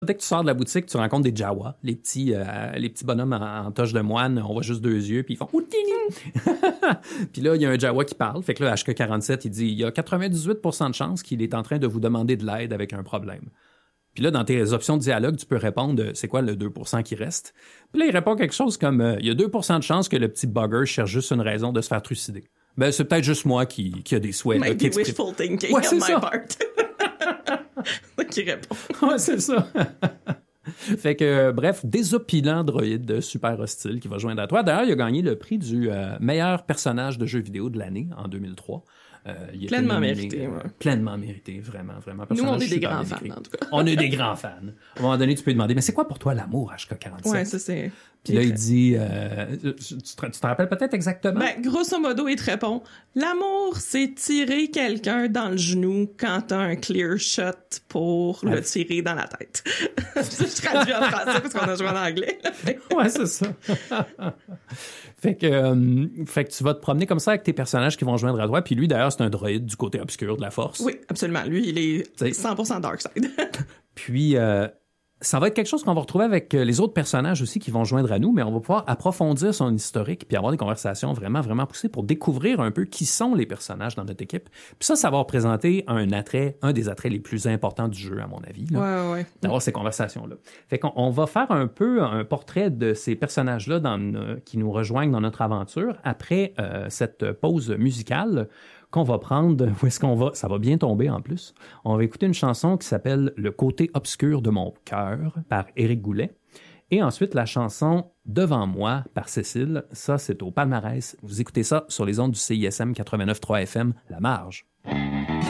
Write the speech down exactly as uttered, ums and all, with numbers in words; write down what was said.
Dès que tu sors de la boutique, tu rencontres des Jawa, les petits, euh, les petits bonhommes en, en toche de moine. On voit juste deux yeux, puis ils font « Outini! » Puis là, il y a un Jawa qui parle. Fait que là, H K quarante-sept, il dit « Il y a quatre-vingt-dix-huit pour cent de chances qu'il est en train de vous demander de l'aide avec un problème. » Puis là, dans tes options de dialogue, tu peux répondre « C'est quoi le deux pour cent qui reste? » Puis là, il répond quelque chose comme euh, « Il y a deux pour cent de chances que le petit bugger cherche juste une raison de se faire trucider. » Ben, c'est peut-être juste moi qui, qui a des souhaits. Might Là, be wishful thinking ouais, on my ça. part. Qui répond. Ouais, c'est ça. Fait que, bref, désopilant droïde super hostile qui va joindre à toi. D'ailleurs, il a gagné le prix du euh, meilleur personnage de jeu vidéo de l'année en deux mille trois. Euh, il pleinement nominé, mérité. Ouais. Pleinement mérité, vraiment, vraiment. Nous, on est des super grands bien fans, écrit. en tout cas. On est des grands fans. À un moment donné, tu peux lui demander, mais c'est quoi pour toi l'amour, H K quarante-sept? Ouais, ça, c'est... Puis là, il dit, euh, tu, tu, te, tu te rappelles peut-être exactement? Ben, grosso modo, il te répond, l'amour, c'est tirer quelqu'un dans le genou quand t'as un clear shot pour ouais. le tirer dans la tête. Je traduis en français parce qu'on a joué en anglais. Ouais, c'est ça. Fait que, euh, fait que tu vas te promener comme ça avec tes personnages qui vont joindre à toi. Puis lui, d'ailleurs, c'est un droïde du côté obscur de la Force. Oui, absolument. Lui, il est T'sais. cent pour cent dark side. Puis, euh, ça va être quelque chose qu'on va retrouver avec les autres personnages aussi qui vont joindre à nous, mais on va pouvoir approfondir son historique puis avoir des conversations vraiment, vraiment poussées pour découvrir un peu qui sont les personnages dans notre équipe. Puis ça, ça va représenter un attrait, un des attraits les plus importants du jeu, à mon avis. Là, ouais, ouais. d'avoir ces conversations-là. Fait qu'on on va faire un peu un portrait de ces personnages-là dans, euh, qui nous rejoignent dans notre aventure après euh, cette pause musicale qu'on va prendre, où est-ce qu'on va? Ça va bien tomber en plus. On va écouter une chanson qui s'appelle « Le côté obscur de mon cœur » par Éric Goulet. Et ensuite, la chanson « Devant moi » par Cécile. Ça, c'est au palmarès. Vous écoutez ça sur les ondes du C I S M quatre-vingt-neuf point trois F M, La Marge.